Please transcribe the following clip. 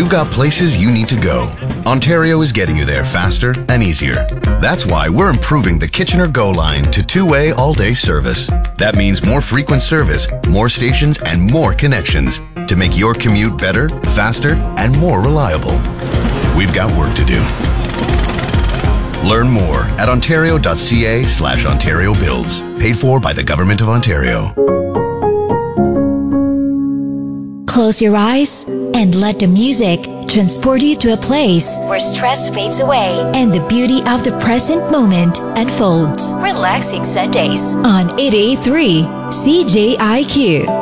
You've got places you need to go. Ontario is getting you there faster and easier. That's why we're improving the Kitchener Go line to two-way all-day service. That means more frequent service, more stations, and more connections to make your commute better, faster, and more reliable. We've got work to do. Learn more at ontario.ca/Ontario Builds. Paid for by the Government of Ontario. Close your eyes and let the music transport you to a place where stress fades away and the beauty of the present moment unfolds. Relaxing Sundays on 883 CJIQ.